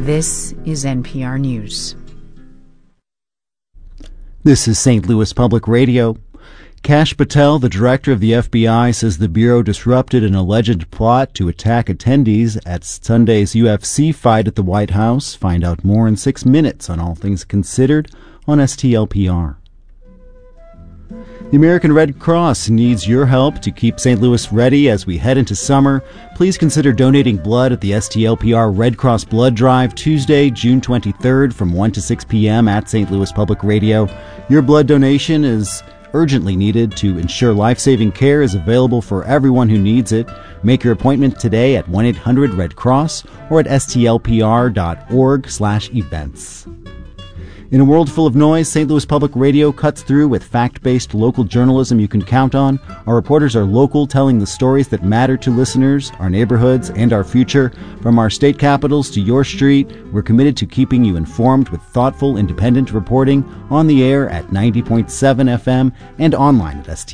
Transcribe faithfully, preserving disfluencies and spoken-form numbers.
This is N P R News. This is Saint Louis Public Radio. Kash Patel, the director of the F B I, says the Bureau disrupted an alleged plot to attack attendees at Sunday's U F C fight at the White House. Find out more in six minutes on All Things Considered on S T L P R. The American Red Cross needs your help to keep Saint Louis ready as we head into summer. Please consider donating blood at the S T L P R Red Cross Blood Drive Tuesday, June twenty-third from one to six p.m. at Saint Louis Public Radio. Your blood donation is urgently needed to ensure life-saving care is available for everyone who needs it. Make your appointment today at one eight hundred red cross or at s t l p r dot org slash events. In a world full of noise, Saint Louis Public Radio cuts through with fact-based local journalism you can count on. Our reporters are local, telling the stories that matter to listeners, our neighborhoods, and our future. From our state capitals to your street, we're committed to keeping you informed with thoughtful, independent reporting on the air at ninety point seven F M and online at S T